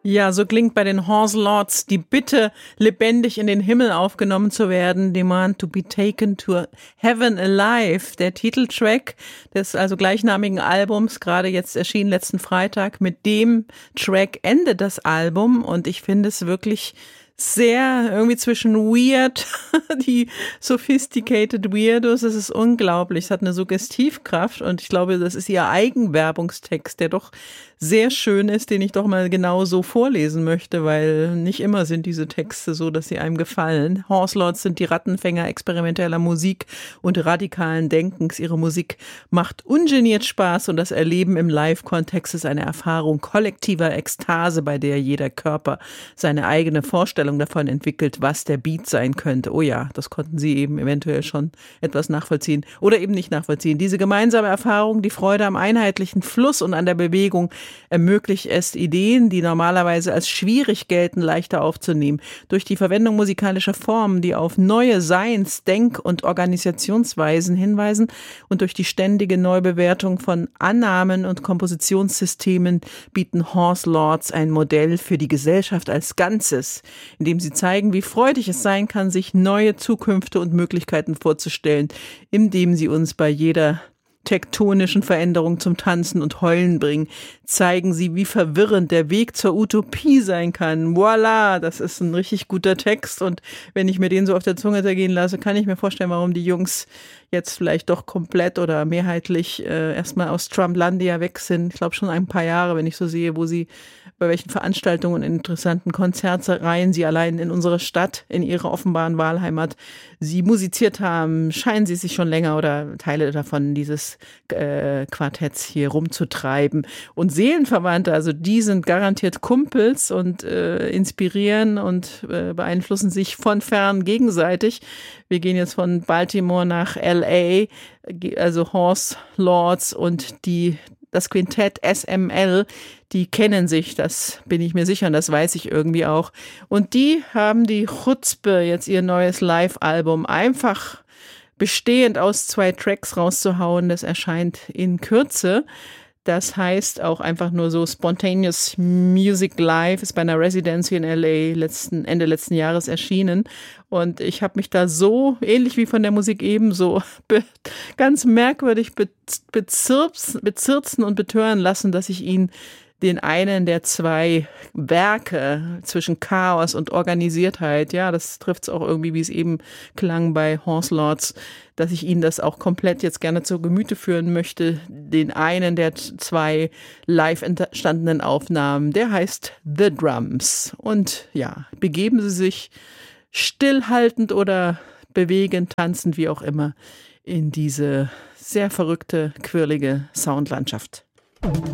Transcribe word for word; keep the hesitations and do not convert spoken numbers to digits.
Ja, so klingt bei den Horse Lords die Bitte, lebendig in den Himmel aufgenommen zu werden. Demand to be taken to heaven alive. Der Titeltrack des also gleichnamigen Albums, gerade jetzt erschienen letzten Freitag. Mit dem Track endet das Album und ich finde es wirklich sehr irgendwie zwischen weird, die sophisticated Weirdos, es ist unglaublich, es hat eine Suggestivkraft und ich glaube, das ist ihr Eigenwerbungstext, der doch sehr schön ist, den ich doch mal genau so vorlesen möchte, weil nicht immer sind diese Texte so, dass sie einem gefallen. Horse Lords sind die Rattenfänger experimenteller Musik und radikalen Denkens. Ihre Musik macht ungeniert Spaß und das Erleben im Live-Kontext ist eine Erfahrung kollektiver Ekstase, bei der jeder Körper seine eigene Vorstellung davon entwickelt, was der Beat sein könnte. Oh ja, das konnten Sie eben eventuell schon etwas nachvollziehen oder eben nicht nachvollziehen. Diese gemeinsame Erfahrung, die Freude am einheitlichen Fluss und an der Bewegung ermöglicht es, Ideen, die normalerweise als schwierig gelten, leichter aufzunehmen. Durch die Verwendung musikalischer Formen, die auf neue Seins-, Denk- und Organisationsweisen hinweisen und durch die ständige Neubewertung von Annahmen und Kompositionssystemen bieten Horse Lords ein Modell für die Gesellschaft als Ganzes, indem sie zeigen, wie freudig es sein kann, sich neue Zukünfte und Möglichkeiten vorzustellen, indem sie uns bei jeder tektonischen Veränderung zum Tanzen und Heulen bringen, zeigen sie, wie verwirrend der Weg zur Utopie sein kann. Voila, das ist ein richtig guter Text und wenn ich mir den so auf der Zunge zergehen lasse, kann ich mir vorstellen, warum die Jungs jetzt vielleicht doch komplett oder mehrheitlich äh, erstmal aus Trumplandia weg sind. Ich glaube schon ein paar Jahre, wenn ich so sehe, wo sie, bei welchen Veranstaltungen und interessanten Konzertreihen sie allein in unserer Stadt, in ihrer offenbaren Wahlheimat, sie musiziert haben, scheinen sie sich schon länger oder Teile davon dieses äh, Quartetts hier rumzutreiben. Und Seelenverwandte, also die sind garantiert Kumpels und äh, inspirieren und äh, beeinflussen sich von fern gegenseitig. Wir gehen jetzt von Baltimore nach L A, also Horse Lords und die das Quintett S M L, die kennen sich, das bin ich mir sicher und das weiß ich irgendwie auch. Und die haben die Chutzpe, jetzt ihr neues Live-Album, einfach bestehend aus zwei Tracks rauszuhauen. Das erscheint in Kürze. Das heißt auch einfach nur so Spontaneous Music Live, ist bei einer Residency in L A letzten, Ende letzten Jahres erschienen. Und ich habe mich da so, ähnlich wie von der Musik eben, so be, ganz merkwürdig be, bezirps, bezirzen und betören lassen, dass ich ihn den einen der zwei Werke zwischen Chaos und Organisiertheit, ja, das trifft es auch irgendwie, wie es eben klang bei Horse Lords, dass ich Ihnen das auch komplett jetzt gerne zu Gemüte führen möchte. Den einen der zwei live entstandenen Aufnahmen, der heißt The Drums. Und ja, begeben Sie sich stillhaltend oder bewegend, tanzend, wie auch immer, in diese sehr verrückte, quirlige Soundlandschaft.